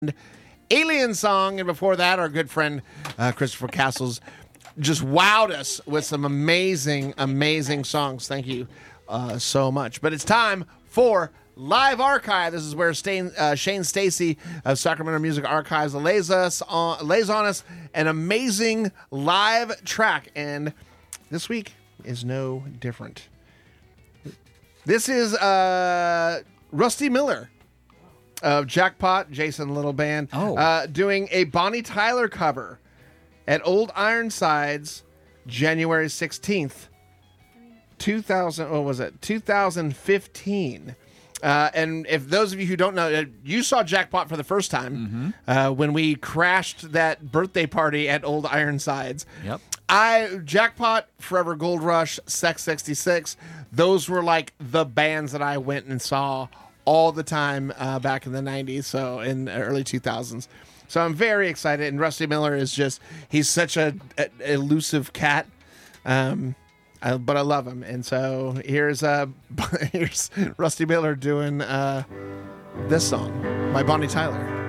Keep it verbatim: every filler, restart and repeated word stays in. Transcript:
Alien Song, and before that, our good friend uh, Christopher Castles just wowed us with some amazing, amazing songs. Thank you uh, so much. But it's time for Live Archive. This is where Stain, uh, Shane Stacy of Sacramento Music Archives lays us on, lays on us an amazing live track, and this week is no different. This is uh, Rusty Miller of Jackpot, Jason Little Band, oh. uh, doing a Bonnie Tyler cover at Old Ironsides, January sixteenth, two thousand. What was it? two thousand fifteen. Uh, and if those of you who don't know, uh, you saw Jackpot for the first time mm-hmm. uh, when we crashed that birthday party at Old Ironsides. Yep. I Jackpot, Forever Gold Rush, Sex sixty-six. Those were like the bands that I went and saw all the time uh, back in the nineties, so in the early two thousands. So I'm very excited, and Rusty Miller is just, he's such a, a elusive cat, um, I, but I love him. And so here's uh, here's Rusty Miller doing uh, this song by Bonnie Tyler.